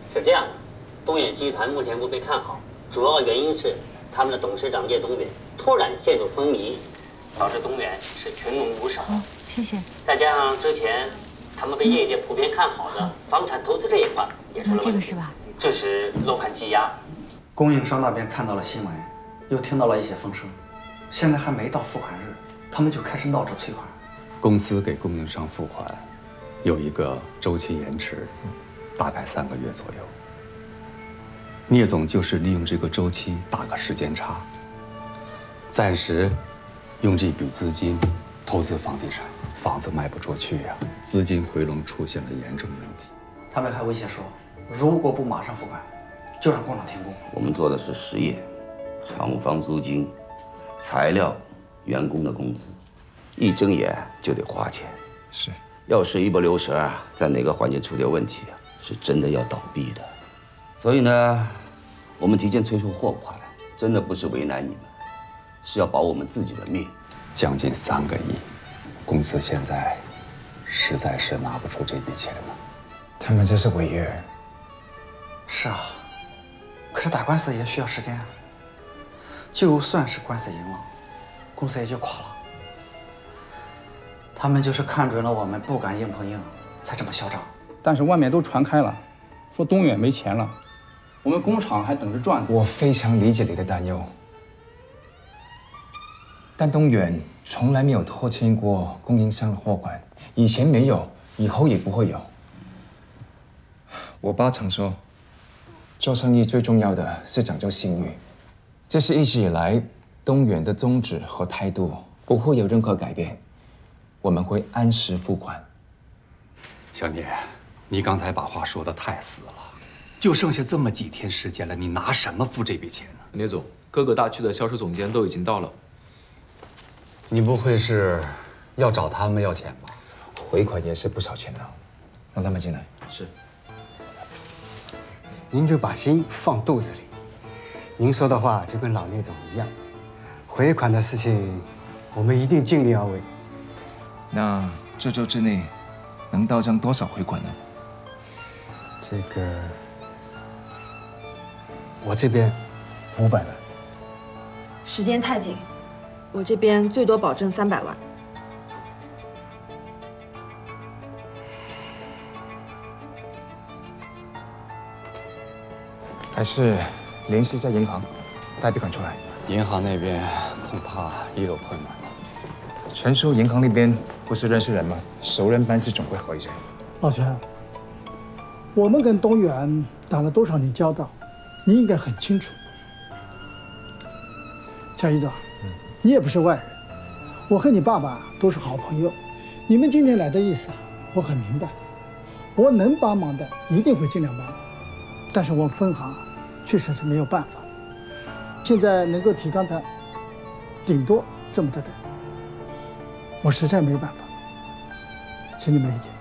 是这样的，东远集团目前不被看好，主要原因是他们的董事长叶东远突然陷入风靡，导致东远是群龙无首。 谢谢。 再加上之前他们被业界普遍看好的房产投资这一块也出了问题， 这个是吧？ 致使楼盘积压。 供应商那边看到了新闻，又听到了一些风声，现在还没到付款日，他们就开始闹着催款。 公司给供应商付款有一个周期延迟，大概3个月左右。聂总就是利用这个周期打个时间差，暂时用这笔资金投资房地产，房子卖不出去呀，资金回笼出现了严重问题。 他们还威胁说，如果不马上付款，就让工厂停工。 我们做的是实业，厂房租金、材料、员工的工资，一睁眼就得花钱。 是， 要是一不留神啊，在哪个环节出点问题啊，是真的要倒闭的。所以呢，我们提前催收货款，真的不是为难你们，是要保我们自己的命。 将近3个亿，公司现在实在是拿不出这笔钱了。 他们这是违约。 是啊，可是打官司也需要时间啊。就算是官司赢了，公司也就垮了。他们就是看准了我们不敢硬碰硬，才这么嚣张。 但是外面都传开了，说东远没钱了，我们工厂还等着赚。 我非常理解你的担忧，但东远从来没有拖欠过供应商的货款，以前没有，以后也不会有。我爸常说，做生意最重要的是讲究信誉，这是一直以来东远的宗旨和态度，不会有任何改变。我们会按时付款。 小聂，你刚才把话说得太死了，就剩下这么几天时间了，你拿什么付这笔钱呢？ 聂总，各个大区的销售总监都已经到了。 你不会是要找他们要钱吧？ 回款也是不少钱的，让他们进来。 是。 您就把心放肚子里，您说的话就跟老聂总一样，回款的事情我们一定尽力而为。 那这周之内能到账多少回款呢？ 这个我这边500万。 时间太紧，我这边最多保证300万。 还是联系一下银行，贷笔款出来。 银行那边恐怕也有困难了。 全苏银行那边不是认识人吗？熟人办事总会好一些。 老全，我们跟东远打了多少年交道，你应该很清楚。小姨子，你也不是外人，我和你爸爸都是好朋友，你们今天来的意思我很明白，我能帮忙的一定会尽量帮忙，但是我们分行确实是没有办法，现在能够提纲谈，顶多这么的点，我实在没办法，请你们理解。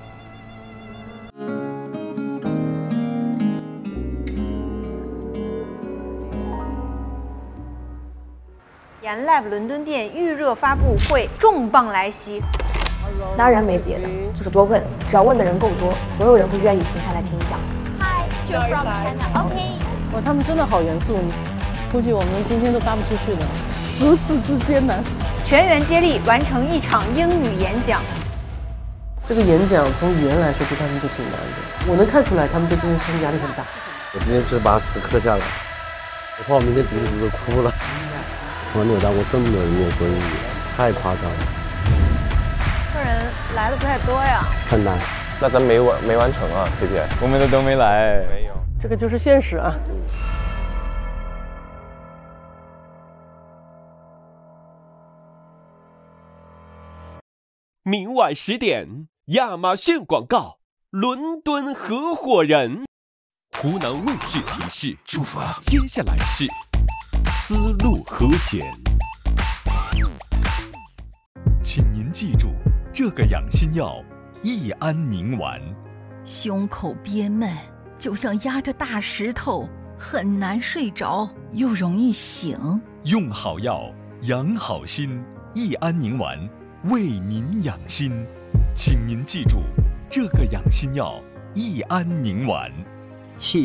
YanLab 伦敦店预热发布会重磅来袭， 当然没别的，就是多问，只要问的人够多，总有人会愿意停下来听一讲。 Hi, you're from China. OK. 哇，他们真的好严肃，估计我们今天都发不出去的，如此之艰难。 全员接力完成一场英语演讲。 这个演讲从语言来说对他们就挺难的，我能看出来他们对这件事情压力很大。 我今天只把死磕下来，我怕我明天读着读着哭了。从来没有当过这么多人念过英语，太夸张了。 客人来的不太多呀， 很难。 那咱没完成啊 ，KPI， 我们的都没来。没有， 这个就是现实啊。 明晚10点，亚马逊广告，伦敦合伙人。湖南卫视提示：出发，接下来是思路和弦。请您记住这个养心药益安宁丸。 胸口憋闷，就像压着大石头，很难睡着，又容易醒。 用好药，养好心，益安宁丸为您养心。请您记住这个养心药益安宁丸。 气